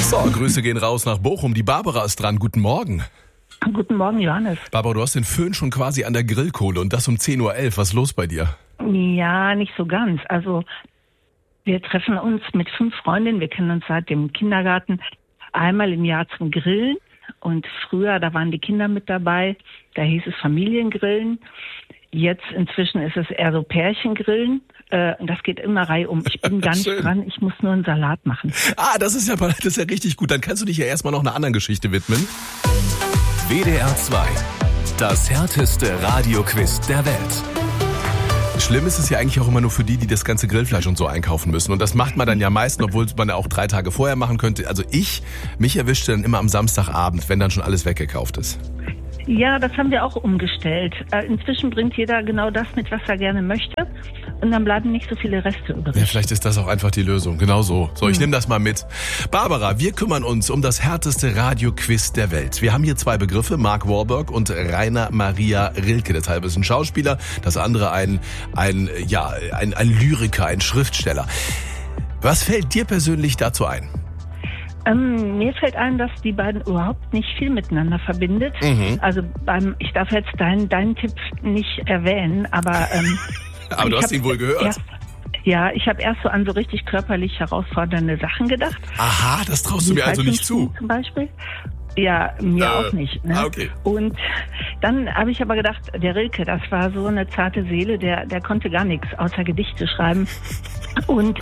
So, Grüße gehen raus nach Bochum. Die Barbara ist dran. Guten Morgen. Guten Morgen, Johannes. Barbara, du hast den Föhn schon quasi an der Grillkohle und das um 10.11 Uhr. Was ist los bei dir? Ja, nicht so ganz. Also wir treffen uns mit 5 Freundinnen. Wir kennen uns seit dem Kindergarten einmal im Jahr zum Grillen. Und früher, da waren die Kinder mit dabei. Da hieß es Familiengrillen. Jetzt inzwischen ist es eher so Pärchengrillen. Und das geht immer reihum. Ich bin gar nicht dran. Ich muss nur einen Salat machen. Das ist ja richtig gut. Dann kannst du dich ja erstmal noch einer anderen Geschichte widmen. WDR 2. Das härteste Radioquiz der Welt. Schlimm ist es ja eigentlich auch immer nur für die das ganze Grillfleisch und so einkaufen müssen. Und das macht man dann ja meistens, obwohl man ja auch 3 Tage vorher machen könnte. Also mich erwischte dann immer am Samstagabend, wenn dann schon alles weggekauft ist. Ja, das haben wir auch umgestellt. Inzwischen bringt jeder genau das mit, was er gerne möchte. Und dann bleiben nicht so viele Reste übrig. Ja, vielleicht ist das auch einfach die Lösung. Genau so. So, ich nehme das mal mit. Barbara, wir kümmern uns um das härteste Radioquiz der Welt. Wir haben hier 2 Begriffe, Mark Wahlberg und Rainer Maria Rilke. Deshalb ist ein Schauspieler, das andere ein Lyriker, ein Schriftsteller. Was fällt dir persönlich dazu ein? Mir fällt ein, dass die beiden überhaupt nicht viel miteinander verbindet. Also ich darf jetzt deinen Tipp nicht erwähnen, aber... aber du hast ihn wohl gehört. Ja, ich habe erst so an so richtig körperlich herausfordernde Sachen gedacht. Aha, das traust du mir also nicht zu. Zum Beispiel. Ja, mir auch nicht. Ne? Okay. Und dann habe ich aber gedacht, der Rilke, das war so eine zarte Seele, der konnte gar nichts außer Gedichte schreiben. Und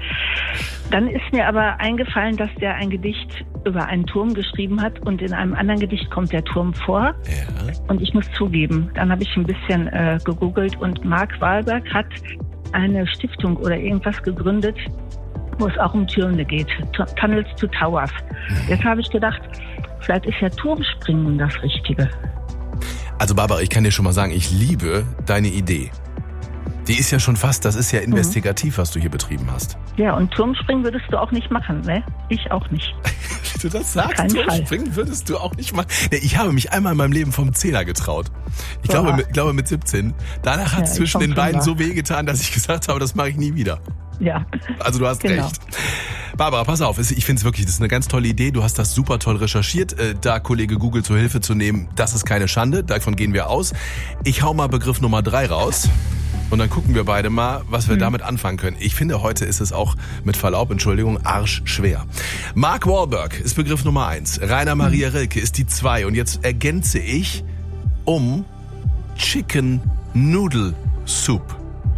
dann ist mir aber eingefallen, dass der ein Gedicht über einen Turm geschrieben hat und in einem anderen Gedicht kommt der Turm vor. Ja. Und ich muss zugeben, dann habe ich ein bisschen gegoogelt und Mark Wahlberg hat eine Stiftung oder irgendwas gegründet, wo es auch um Türme geht, Tunnels to Towers. Jetzt habe ich gedacht, vielleicht ist ja Turmspringen das Richtige. Also Barbara, ich kann dir schon mal sagen, ich liebe deine Idee. Die ist ja schon fast, das ist ja investigativ, was du hier betrieben hast. Ja, und Turmspringen würdest du auch nicht machen, ne? Ich auch nicht. Du das sagst, Turmspringen würdest du auch nicht machen. Nee, ich habe mich einmal in meinem Leben vom Zehner getraut. Ich glaube mit 17. Danach hat es zwischen den Beinen so wehgetan, dass ich gesagt habe, das mache ich nie wieder. Ja. Also du hast recht. Barbara, pass auf, ich finde es wirklich, das ist eine ganz tolle Idee. Du hast das super toll recherchiert. Da Kollege Google zur Hilfe zu nehmen, das ist keine Schande. Davon gehen wir aus. Ich hau mal Begriff Nummer 3 raus. Und dann gucken wir beide mal, was wir damit anfangen können. Ich finde, heute ist es auch, mit Verlaub, Entschuldigung, arschschwer. Mark Wahlberg ist Begriff Nummer 1. Rainer Maria Rilke ist die 2. Und jetzt ergänze ich um Chicken Noodle Soup.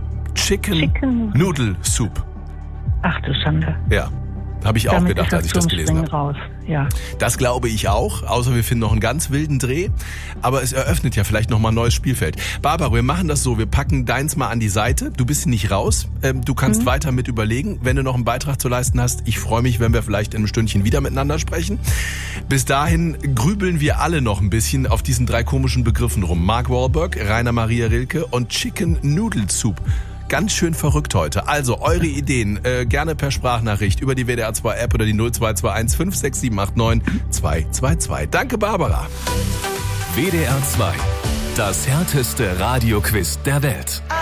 Chicken Noodle Soup. Ach du Schande. Ja. Habe ich auch gedacht, als ich das gelesen habe. Raus. Ja. Das glaube ich auch, außer wir finden noch einen ganz wilden Dreh. Aber es eröffnet ja vielleicht nochmal ein neues Spielfeld. Barbara, wir machen das so, wir packen deins mal an die Seite. Du bist nicht raus, du kannst weiter mit überlegen. Wenn du noch einen Beitrag zu leisten hast, ich freue mich, wenn wir vielleicht in einem Stündchen wieder miteinander sprechen. Bis dahin grübeln wir alle noch ein bisschen auf diesen 3 komischen Begriffen rum. Mark Wahlberg, Rainer Maria Rilke und Chicken Noodle Soup. Ganz schön verrückt heute. Also eure Ideen gerne per Sprachnachricht über die WDR 2 App oder die 0221 56789 222. Danke, Barbara. WDR 2. Das härteste Radioquiz der Welt.